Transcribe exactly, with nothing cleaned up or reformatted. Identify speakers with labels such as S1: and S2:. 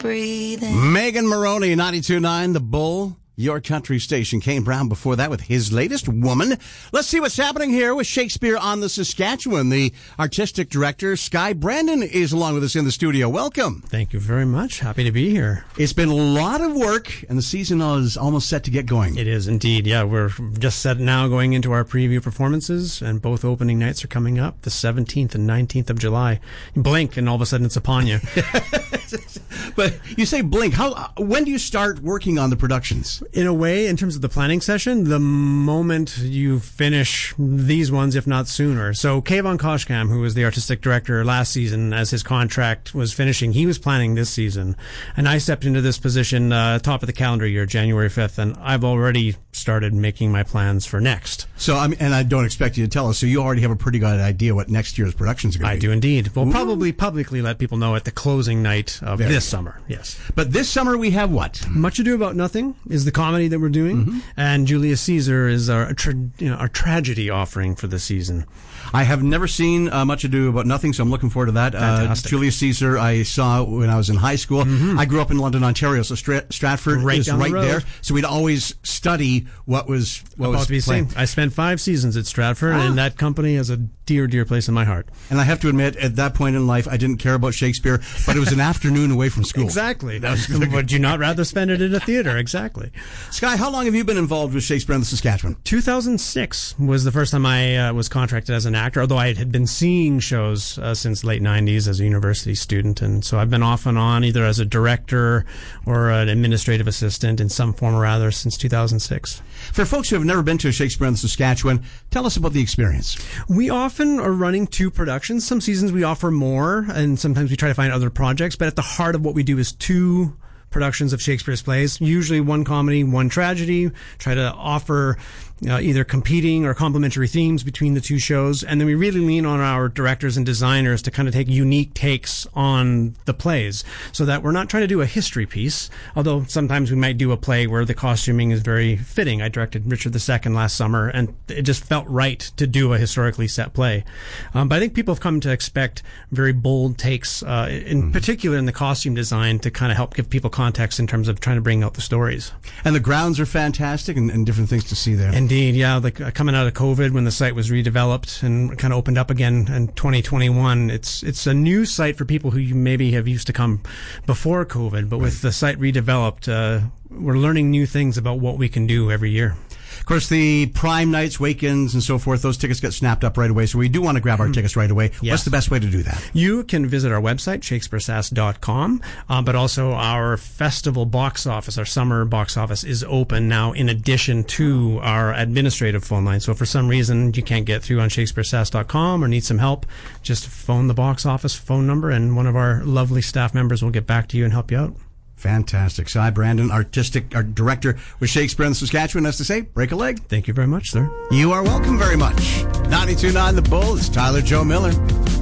S1: breathing.
S2: Megan Maroney, ninety-two point nine, The Bull, your country station. Kane Brown before that with his latest, Woman. Let's see what's happening here with Shakespeare on the Saskatchewan. The artistic director, Sky Brandon, is along with us in the studio. Welcome.
S3: Thank you very much. Happy to be here.
S2: It's been a lot of work, and the season is almost set to get going.
S3: It is indeed. Yeah, we're just set now going into our preview performances, and both opening nights are coming up, the seventeenth and nineteenth of July. You blink, and all of a sudden it's upon you.
S2: But you say blink. How? When do you start working on the productions?
S3: In a way, in terms of the planning session, the moment you finish these ones, if not sooner. So Kayvon Koshkam, who was the artistic director last season, as his contract was finishing, he was planning this season. And I stepped into this position uh, top of the calendar year, January fifth, and I've already started making my plans for next.
S2: So, I mean, and I don't expect you to tell us, so you already have a pretty good idea what next year's productions are going to be.
S3: I do indeed. We'll
S2: Ooh.
S3: probably publicly let people know at the closing night of
S2: Very
S3: this
S2: good.
S3: summer. Yes.
S2: But this summer we have what?
S3: Much Ado About Nothing is the comedy that we're doing, mm-hmm. and Julius Caesar is our tra- you know, our tragedy offering for the season.
S2: I have never seen uh, Much Ado About Nothing, so I'm looking forward to that. Uh, Julius Caesar I saw when I was in high school. Mm-hmm. I grew up in London, Ontario, so Stra- Stratford
S3: right
S2: is right the there. So we'd always study what was what
S3: about
S2: was
S3: to be
S2: playing.
S3: seen. I spent five seasons at Stratford, ah. and that company has a dear, dear place in my heart.
S2: And I have to admit, at that point in life, I didn't care about Shakespeare, but it was an afternoon away from school.
S3: Exactly. Would you not rather spend it in a theater? Exactly.
S2: Sky, how long have you been involved with Shakespeare in the Saskatchewan?
S3: two thousand six was the first time I uh, was contracted as an actor, although I had been seeing shows uh, since late nineties as a university student, and so I've been off and on either as a director or an administrative assistant in some form or other since two thousand six.
S2: For folks who have never been to Shakespeare in the Saskatchewan, tell us about the experience.
S3: We often are running two productions. Some seasons we offer more, and sometimes we try to find other projects, but at the heart of what we do is two productions of Shakespeare's plays, usually one comedy, one tragedy, try to offer uh, either competing or complementary themes between the two shows, and then we really lean on our directors and designers to kind of take unique takes on the plays, so that we're not trying to do a history piece, although sometimes we might do a play where the costuming is very fitting. I directed Richard the Second last summer, and it just felt right to do a historically set play. Um, but I think people have come to expect very bold takes, uh, in mm-hmm. particular in the costume design, to kind of help give people context in terms of trying to bring out the stories.
S2: And the grounds are fantastic, and, and different things to see there.
S3: Indeed, yeah. Like uh, coming out of COVID, when the site was redeveloped and kind of opened up again in twenty twenty-one, it's it's a new site for people who you maybe have used to come before COVID, but right. with the site redeveloped, uh, we're learning new things about what we can do every year.
S2: Of course, the prime nights, weekends, and so forth, those tickets get snapped up right away, so we do want to grab our mm. tickets right away. Yes. What's the best way to do that?
S3: You can visit our website, shakespeare sass dot com, uh, but also our festival box office, our summer box office, is open now in addition to our administrative phone line. So if for some reason you can't get through on shakespeare sass dot com or need some help, just phone the box office phone number, and one of our lovely staff members will get back to you and help you out.
S2: Fantastic. Sky Brandon, artistic art director with Shakespeare in the Saskatchewan, has to say, break a leg.
S3: Thank you very much, sir.
S2: You are welcome very much. ninety-two point nine The Bull, it's Tyler Joe Miller.